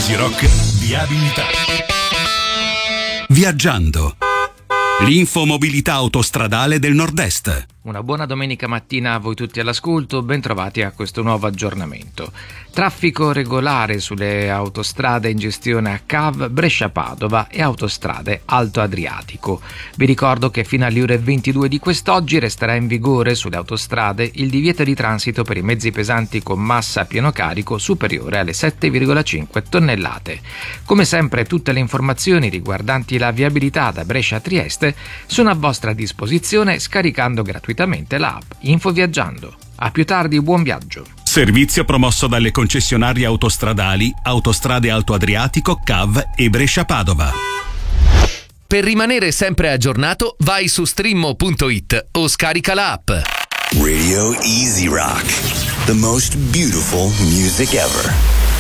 Easy Rock Viabilità. Viaggiando. L'infomobilità autostradale del Nord-Est. Una buona domenica mattina a voi tutti all'ascolto, bentrovati a questo nuovo aggiornamento. Traffico regolare sulle autostrade in gestione a CAV Brescia-Padova e autostrade Alto Adriatico. Vi ricordo che fino alle ore 22 di quest'oggi resterà in vigore sulle autostrade il divieto di transito per i mezzi pesanti con massa a pieno carico superiore alle 7,5 tonnellate. Come sempre tutte le informazioni riguardanti la viabilità da Brescia a Trieste sono a vostra disposizione scaricando gratuitamente l'app Info Viaggiando. A più tardi, buon viaggio. Servizio promosso dalle concessionarie autostradali Autostrade Alto Adriatico, CAV e Brescia-Padova. Per rimanere sempre aggiornato, vai su streamo.it o scarica l'app. Radio Easy Rock, the most beautiful music ever.